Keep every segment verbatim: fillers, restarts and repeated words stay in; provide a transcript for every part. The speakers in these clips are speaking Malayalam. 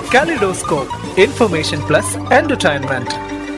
Kaleidoscope, information plus entertainment.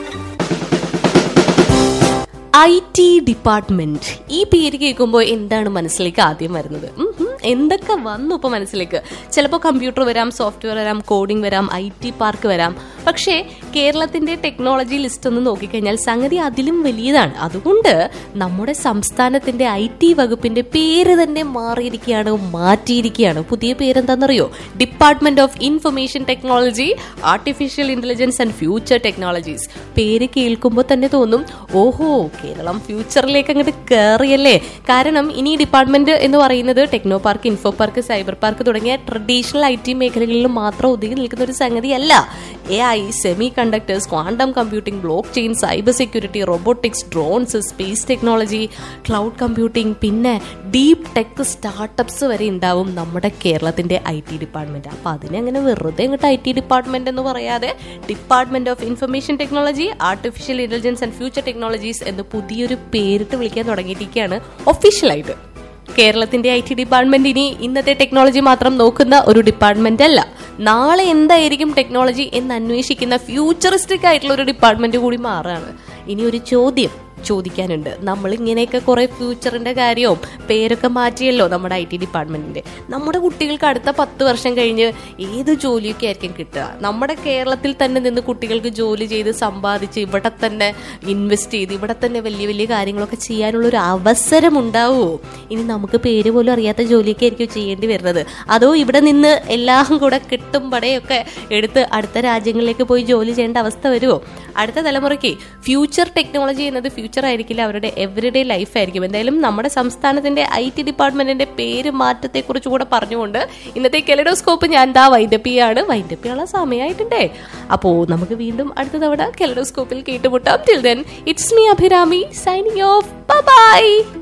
I T department, ഈ പേര് കേൾക്കുമ്പോൾ എന്താണ് മനസ്സിലേക്ക് ആദ്യം വരുന്നത്? എന്തൊക്കെ വന്നു ഇപ്പൊ മനസ്സിലേക്ക്? ചിലപ്പോൾ കമ്പ്യൂട്ടർ വരാം, സോഫ്റ്റ്വെയർ വരാം, കോഡിംഗ് വരാം, ഐ ടി പാർക്ക് വരാം. പക്ഷേ കേരളത്തിന്റെ ടെക്നോളജി ലിസ്റ്റ് ഒന്ന് നോക്കിക്കഴിഞ്ഞാൽ സംഗതി അതിലും വലിയതാണ്. അതുകൊണ്ട് നമ്മുടെ സംസ്ഥാനത്തിന്റെ ഐ ടി വകുപ്പിന്റെ പേര് തന്നെ മാറിയിരിക്കുകയാണ്, മാറ്റിയിരിക്കുകയാണ്. പുതിയ പേരെന്താണെന്നറിയോ? Department of information technology, artificial intelligence and future technologies. പേര് കേൾക്കുമ്പോൾ തന്നെ തോന്നും, ഓഹോ, കേരളം ഫ്യൂച്ചറിലേക്ക് അങ്ങോട്ട് കയറിയല്ലേ. കാരണം ഇനി ഡിപ്പാർട്ട്മെന്റ് എന്ന് പറയുന്നത് techno park, info park, cyber park തുടങ്ങിയ ട്രഡീഷണൽ ഐ ടി മേഖലകളിൽ മാത്രം ഒതുങ്ങി നിൽക്കുന്ന ഒരു സംഗതിയല്ല. A I, semi conductors, quantum computing, block chain, cyber security, robotics, drones, space technology, cloud computing, പിന്നെ ഡീപ് ടെക് സ്റ്റാർട്ടപ്സ് വരെ ഉണ്ടാവും നമ്മുടെ കേരളത്തിന്റെ ഐ ടി ഡിപ്പാർട്ട്മെന്റ്. അപ്പൊ അതിനങ്ങനെ വെറുതെ ഇങ്ങോട്ട് ഐ ടി ഡിപ്പാർട്ട്മെന്റ് എന്ന് പറയാതെ department of information technology, artificial intelligence and future technologies എന്ന് പുതിയൊരു പേരിട്ട് വിളിക്കാൻ തുടങ്ങിയിരിക്കുകയാണ് ഒഫീഷ്യലായിട്ട്. കേരളത്തിന്റെ ഐ ടി ഡിപ്പാർട്ട്മെന്റ് ഇനി ഇന്നത്തെ ടെക്നോളജി മാത്രം നോക്കുന്ന ഒരു ഡിപ്പാർട്ട്മെന്റ് അല്ല, നാളെ എന്തായിരിക്കും ടെക്നോളജി എന്ന് അന്വേഷിക്കുന്ന ഫ്യൂച്ചറിസ്റ്റിക് ആയിട്ടുള്ള ഒരു ഡിപ്പാർട്ട്മെന്റ് കൂടി മാറുകയാണ്. ഇനി ഒരു ചോദ്യം ചോദിക്കാനുണ്ട്. നമ്മൾ ഇങ്ങനെയൊക്കെ കുറെ ഫ്യൂച്ചറിന്റെ കാര്യവും പേരൊക്കെ മാറ്റിയല്ലോ നമ്മുടെ ഐ ടി ഡിപ്പാർട്ട്മെന്റിന്റെ. നമ്മുടെ കുട്ടികൾക്ക് അടുത്ത പത്ത് വർഷം കഴിഞ്ഞ് ഏത് ജോലിയൊക്കെ ആയിരിക്കും കിട്ടുക? നമ്മുടെ കേരളത്തിൽ തന്നെ നിന്ന് കുട്ടികൾക്ക് ജോലി ചെയ്ത് സമ്പാദിച്ച് ഇവിടെ തന്നെ ഇൻവെസ്റ്റ് ചെയ്ത് ഇവിടെ തന്നെ വലിയ വലിയ കാര്യങ്ങളൊക്കെ ചെയ്യാനുള്ള ഒരു അവസരം ഉണ്ടാവുമോ? ഇനി നമുക്ക് പേര് പോലും അറിയാത്ത ജോലിയൊക്കെ ആയിരിക്കും ചെയ്യേണ്ടി വരുന്നത്. അതോ ഇവിടെ നിന്ന് എല്ലാം കൂടെ കിട്ടും പടയൊക്കെ എടുത്ത് അടുത്ത രാജ്യങ്ങളിലേക്ക് പോയി ജോലി ചെയ്യേണ്ട അവസ്ഥ വരുമോ? അടുത്ത തലമുറയ്ക്ക് ഫ്യൂച്ചർ ടെക്നോളജി എന്നത് ഫ്യൂച്ചർ ആയിരിക്കില്ല, അവരുടെ എവറിഡേ ലൈഫ് ആയിരിക്കും. എന്തായാലും നമ്മുടെ സംസ്ഥാനത്തിന്റെ ഐ ടി ഡിപ്പാർട്ട്മെന്റിന്റെ പേര് മാറ്റത്തെ കുറിച്ച് കൂടെ പറഞ്ഞുകൊണ്ട് ഇന്നത്തെ കെലഡോസ്കോപ്പ് ഞാൻ ദാ വൈൻഡപ്പ് ചെയ്യാണ്. വൈൻഡപ്പ് ചെയ്യാനുള്ള സമയമായിട്ടുണ്ടേ. അപ്പോ നമുക്ക് വീണ്ടും അടുത്ത തവണ കെലഡോസ്കോപ്പിൽ കേട്ടുമുട്ടാം. Till then it's me Abhirami signing off. Bye bye.